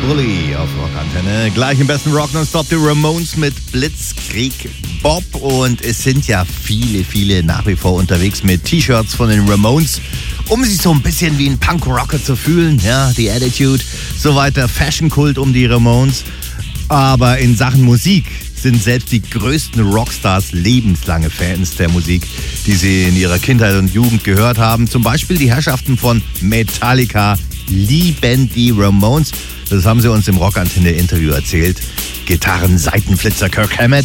Bully auf Rockantenne. Gleich im besten Rock Nonstop die Ramones mit Blitzkrieg Bob. Und es sind ja viele nach wie vor unterwegs mit T-Shirts von den Ramones, um sich so ein bisschen wie ein Punk-Rocker zu fühlen. Ja, die Attitude, so weiter, Fashion-Kult um die Ramones. Aber in Sachen Musik sind selbst die größten Rockstars lebenslange Fans der Musik, die sie in ihrer Kindheit und Jugend gehört haben. Zum Beispiel die Herrschaften von Metallica lieben die Ramones. Das haben sie uns im Rockantenne-Interview erzählt. Gitarren-Seitenflitzer Kirk Hammett.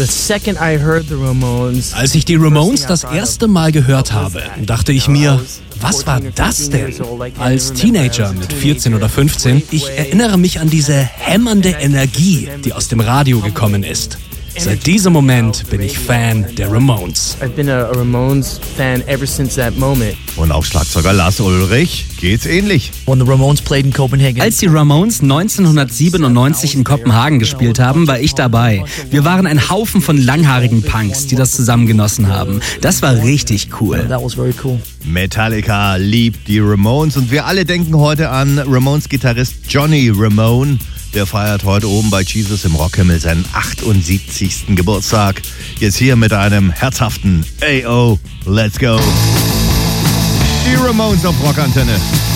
Als ich die Ramones das erste Mal gehört habe, dachte ich mir, was war das denn? Als Teenager mit 14 oder 15, ich erinnere mich an diese hämmernde Energie, die aus dem Radio gekommen ist. Seit diesem Moment bin ich Fan der Ramones. I've been a Ramones fan ever since that moment. Und auch Schlagzeuger Lars Ulrich geht's ähnlich. When the Ramones played in Copenhagen. Als die Ramones 1997 in Kopenhagen gespielt haben, war ich dabei. Wir waren ein Haufen von langhaarigen Punks, die das zusammen genossen haben. Das war richtig cool. That was very cool. Metallica liebt die Ramones und wir alle denken heute an Ramones-Gitarrist Johnny Ramone. Der feiert heute oben bei Jesus im Rockhimmel seinen 78. Geburtstag. Jetzt hier mit einem herzhaften Ayo, let's go. Die Ramones auf Rockantenne.